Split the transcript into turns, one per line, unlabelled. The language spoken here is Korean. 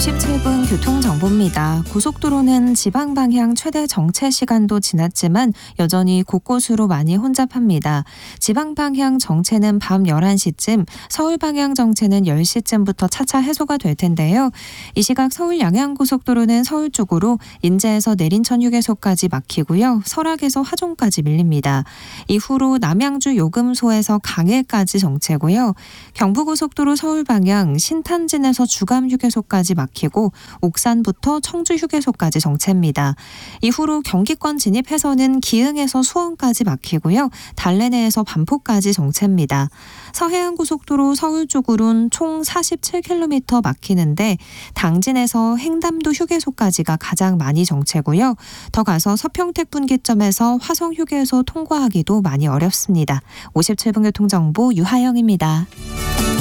57분 교통정보입니다. 고속도로는 지방 방향 최대 정체 시간도 지났지만 여전히 곳곳으로 많이 혼잡합니다. 지방 방향 정체는 밤 11시쯤, 서울 방향 정체는 10시쯤부터 차차 해소가 될 텐데요. 이 시각 서울 양양고속도로는 서울 쪽으로 인제에서 내린천 휴게소까지 막히고요. 설악에서 화종까지 밀립니다. 이후로 남양주 요금소에서 강일까지 정체고요. 경부고속도로 서울 방향 신탄진에서 주감 휴게소까지 막히고 옥산부터 청주 휴게소까지 정체입니다. 이후로 경기권 진입해서는 기흥에서 수원까지 막히고요. 달래내에서 반포까지 정체입니다. 서해안고속도로 서울 쪽으로는 총 47km 막히는데 당진에서 횡담도 휴게소까지가 가장 많이 정체고요. 더 가서 서평택 분기점에서 화성 휴게소 통과하기도 많이 어렵습니다. 57분 교통정보 유하영입니다.